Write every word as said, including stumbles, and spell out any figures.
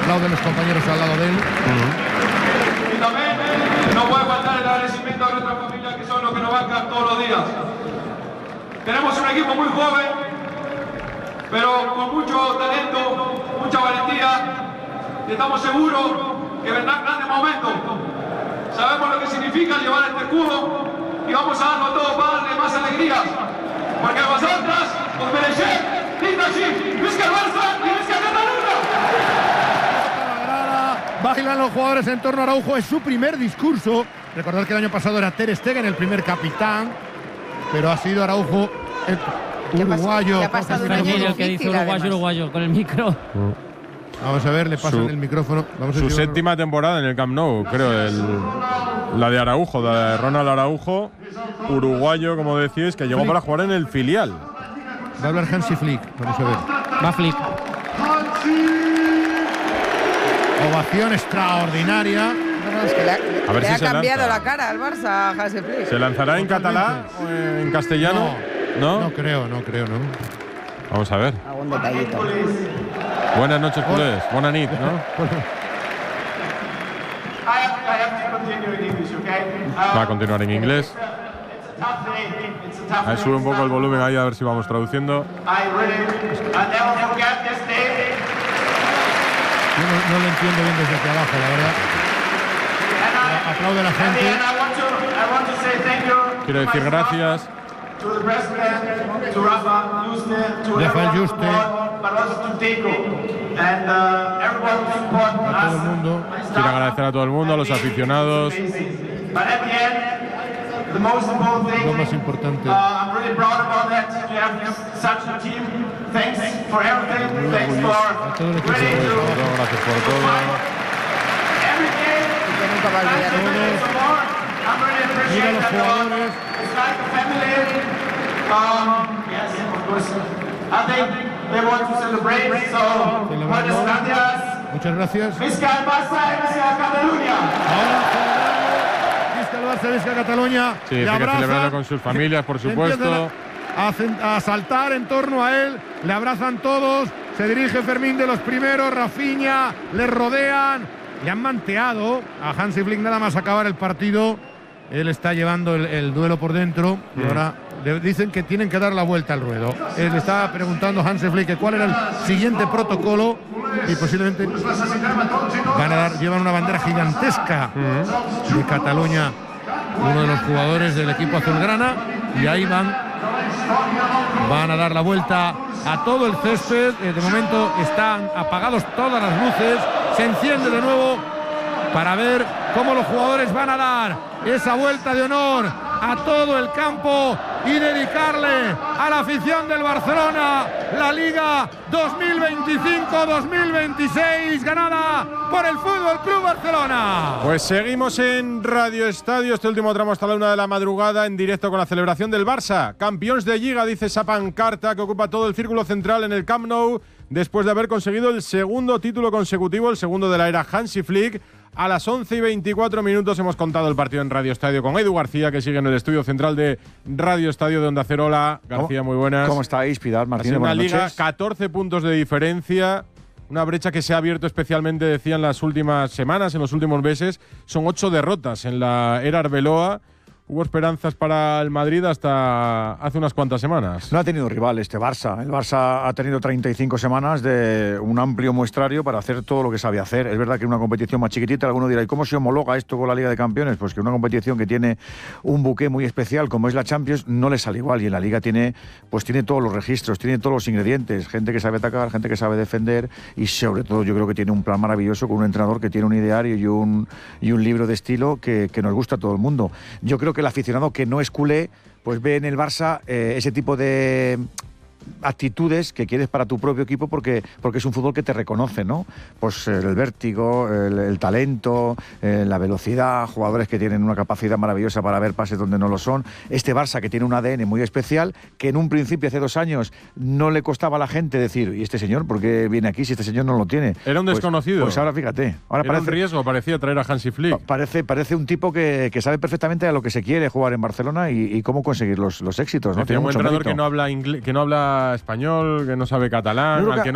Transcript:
Aplauden los compañeros al lado de él. Uh-huh. Y también no puede faltar el agradecimiento a nuestra familia, que son los que nos bancan todos los días. Tenemos un equipo muy joven, pero con mucho talento, mucha valentía, y estamos seguros que vendrán grandes momentos. Sabemos lo que significa llevar este escudo y vamos a darlo todo para darle más alegrías, porque vosotras os merecéis. ¡Vinga sí! ¡Visca el Barça y visca Cataluña! Bailan los jugadores en torno a Araujo. Es su primer discurso. Recordad que el año pasado era Ter Stegen el primer capitán, pero ha sido Araujo el uruguayo. ¿Qué ha pasado? Un año el que dice uruguayo, uruguayo, con el micro. Vamos a ver, le pasan Su- el micrófono. Vamos a Su ver. séptima temporada en el Camp Nou, creo, el, la de Araujo, la de Ronald Araujo, uruguayo, como decís, que llegó Flick. para jugar en el filial. Va a hablar Hansi Flick. Vamos a ver. Va Flick. Ovación extraordinaria. No, es que le ha, A ver le si ha se cambiado lanza. la cara al Barça, Hansi Flick. ¿Se lanzará en catalán o en castellano? No, ¿No? no creo, no creo, no. Vamos a ver. Algún detallito. Buenas noches, culés. Buena nit, ¿no? I have, I have to continue in English, okay? Va a continuar en inglés. Tough day. It's a tough Ahí day. sube un poco el volumen ahí a ver si vamos traduciendo. I really, I never forget this day. Yo no, no lo entiendo bien desde aquí abajo, la verdad. And I, Aplaude a la at the end, gente. I want to, I want to say thank you. Quiero to decir my gracias. staff, to the president, to Rafa Juste, to Rafael everyone Juste. on board, but also to Deco and uh, everyone who supported A todo el us. mundo. My staff. Quiero agradecer a todo el mundo, a los aficionados. But at the end, the most important thing, Lo más importante. uh, I'm really proud about that, to have such a team. Thanks for everything. Thanks for todo el equipo. ready to Todo, gracias por todo. every day. Yo nunca va a olvidar Thanks eso. for some more. I'm really Mira appreciate los that. jugadores. It's like a family. Um, yes, of course. I think they want to celebrate, so Celebrando. buenas gracias. Muchas gracias. Visca el Barça y visca Cataluña. Ahora celebrando. Visca el Barça, visca Cataluña. Sí, Le dice que abrazan. celebrarlo con sus familias, por supuesto. Empiezan A, cen- a saltar en torno a él. Le abrazan todos. Se dirige Fermín de los primeros. Rafinha. Le rodean. Le han manteado a Hansi Flick nada más acabar el partido. Él está llevando el, el duelo por dentro y Mm. ahora le dicen que tienen que dar la vuelta al ruedo. Él le estaba preguntando a Hansi Flick que cuál era el siguiente protocolo y posiblemente van a dar, llevan una bandera gigantesca de Cataluña, uno de los jugadores del equipo azulgrana, y ahí van, van a dar la vuelta a todo el césped. Eh, De momento están apagados todas las luces, se enciende de nuevo para ver cómo los jugadores van a dar esa vuelta de honor a todo el campo y dedicarle a la afición del Barcelona la Liga dos mil veinticinco dos mil veintiséis ganada por el Fútbol Club Barcelona. Pues seguimos en Radio Estadio, este último tramo hasta la una de la madrugada, en directo con la celebración del Barça. Campeones de Liga, dice esa pancarta que ocupa todo el círculo central en el Camp Nou, después de haber conseguido el segundo título consecutivo, el segundo de la era Hansi Flick. A las once y veinticuatro minutos hemos contado el partido en Radio Estadio con Edu García, que sigue en el estudio central de Radio Estadio de Onda Cero. Hola, García, muy buenas. ¿Cómo estáis, Pilar, Ha Martínez? sido una Buenas liga, noches. catorce puntos de diferencia, una brecha que se ha abierto especialmente, decía, en las últimas semanas, en los últimos meses. Son ocho derrotas en la era Arbeloa. Hubo esperanzas para el Madrid hasta hace unas cuantas semanas. No ha tenido rival este Barça. El Barça ha tenido treinta y cinco semanas de un amplio muestrario para hacer todo lo que sabe hacer. Es verdad que en una competición más chiquitita, alguno dirá, ¿y cómo se homologa esto con la Liga de Campeones? Pues que una competición que tiene un buque muy especial como es la Champions no le sale igual, y en la Liga tiene, pues tiene todos los registros, tiene todos los ingredientes, gente que sabe atacar, gente que sabe defender, y sobre todo yo creo que tiene un plan maravilloso con un entrenador que tiene un ideario y un, y un libro de estilo que, que nos gusta a todo el mundo. Yo creo que el aficionado que no es culé pues ve en el Barça eh, ese tipo de actitudes que quieres para tu propio equipo, porque, porque es un fútbol que te reconoce, ¿no? Pues el vértigo, el, el talento, eh, la velocidad, jugadores que tienen una capacidad maravillosa para ver pases donde no lo son. Este Barça que tiene un A D N muy especial, que en un principio, hace dos años, no le costaba a la gente decir, ¿y este señor por qué viene aquí si este señor no lo tiene? Era un Pues- desconocido. Pues, ahora fíjate. Ahora Era parece, un riesgo, parecía traer a Hansi Flick. Parece, parece un tipo que, que sabe perfectamente a lo que se quiere jugar en Barcelona y, y cómo conseguir los, los éxitos, ¿no? Decía, Tiene un mucho entrenador mérito. que no habla ingle- que no habla español, que no sabe catalán, Yo creo al que- que no